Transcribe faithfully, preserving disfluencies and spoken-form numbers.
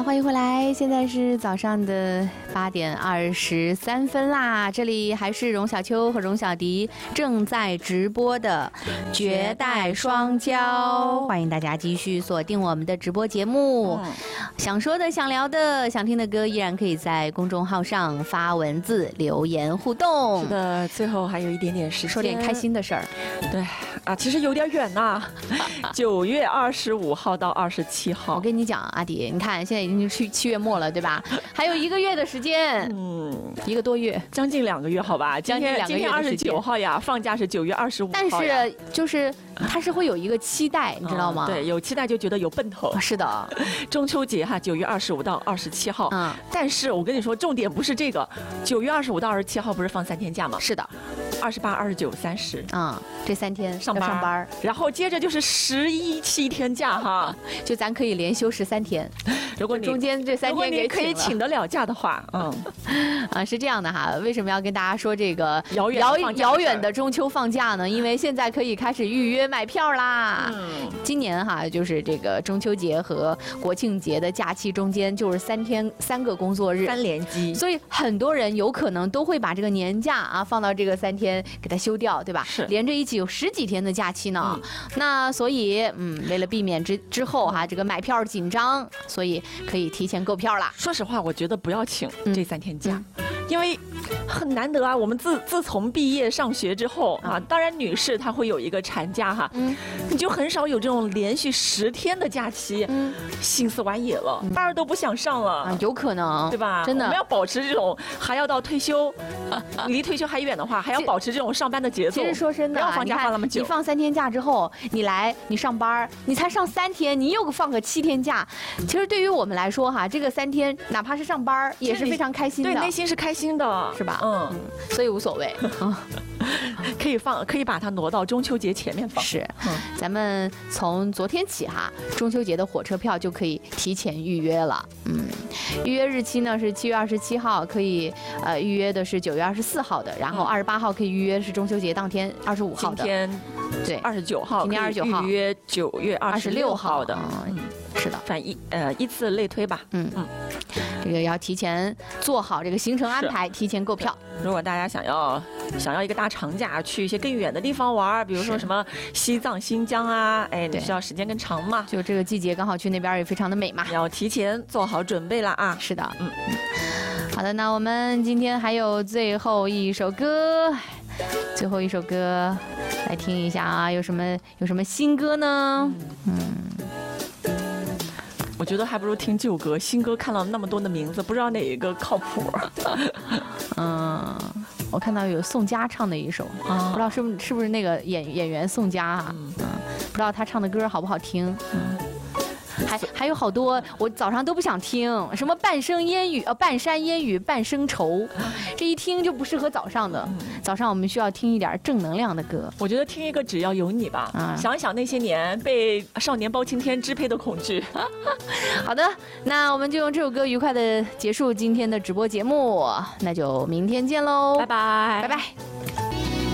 欢迎回来，现在是早上的八点二十三分啦。这里还是荣小秋和荣小迪正在直播的绝代双骄，欢迎大家继续锁定我们的直播节目。嗯、想说的、想聊的、想听的歌，依然可以在公众号上发文字留言互动。 是的，最后还有一点点时间， 说点开心的事儿。 对啊，其实有点远呐，九月二十五号到二十七号。 我跟你讲，阿迪，你看现在已经去七月末了，对吧？还有一个月的时间，嗯，一个多月， 将近两个月，好吧？ 将近两个月。 今天二十九号呀，放假是九月二十五号。 但是就是它是会有一个期待，你知道吗？ 嗯、对，有期待就觉得有奔头。 是的， 中秋节哈，九月二十五到二十七号。嗯，但是我跟你说，重点不是这个，九月二十五到二十七号不是放三天假吗？ 是的， 二十八、二十九、三十， 嗯，这三天上班上班， 然后接着就是十一七天假哈， 就咱可以连休十三天。 如果你中间这三天给可以请得了假的话，嗯， 啊是这样的哈。为什么要跟大家说这个遥远遥遥远的中秋放假呢？因为现在可以开始预约买票啦。嗯，今年哈就是这个中秋节和国庆节的假期中间就是三天三个工作日， 三连击， 所以很多人有可能都会把这个年假啊放到这个三天给它休掉，对吧？ 是连着一起有十几天的假期呢。嗯、那所以嗯，为了避免之之后哈、啊、这个买票紧张，所以可以提前购票啦。 说实话，我觉得不要请这三天假，嗯、因为很难得啊。我们自自从毕业上学之后啊，当然女士她会有一个产假哈，嗯，你就很少有这种连续十天的假期，嗯，心思完野了，班儿都不想上了啊，有可能， 对吧？ 真的， 我们要保持这种，还要到退休，离退休还远的话，还要保持这种上班的节奏。 其实说真的， 不要放假放那么久， 你放三天假之后，你来你上班，你才上三天，你又放个七天假。其实对于我们来说哈，这个三天哪怕是上班也是非常开心的， 对，内心是开心的， 是吧？嗯，嗯所以无所谓， 可以放，可以把它挪到中秋节前面放。 是，嗯、咱们从昨天起哈，中秋节的火车票就可以提前预约了。嗯，预约日期呢是七月二十七号，可以呃预约的是九月二十四号的，然后二十八号可以预约是中秋节当天二十五号的。 今天对二十九号， 今天二十九号预约九月二十六号的。 嗯，是的， 反一呃依次类推吧。嗯嗯， 这个要提前做好这个行程安排，提前购票。 如果大家想要想要一个大长假，去一些更远的地方玩，比如说什么西藏、新疆啊，哎，你需要时间更长嘛。 就这个季节刚好去那边也非常的美嘛， 要提前做好准备了啊。 是的，嗯嗯。好的，那我们今天还有最后一首歌，最后一首歌来听一下啊，有什么有什么新歌呢？嗯。 我觉得还不如听旧歌，新歌看了那么多的名字，不知道哪一个靠谱。 嗯，我看到有宋佳唱的一首，啊、不知道是不是是不是那个演演员宋佳啊？嗯，嗯不知道他唱的歌好不好听。嗯。还还有好多，我早上都不想听，什么半生烟雨，呃，半山烟雨半生愁，这一听就不适合早上的。早上我们需要听一点正能量的歌。 我觉得听一个只要有你吧，啊、想一想那些年被少年包青天支配的恐惧。 好的，那我们就用这首歌愉快的结束今天的直播节目，那就明天见喽， 拜拜， 拜拜。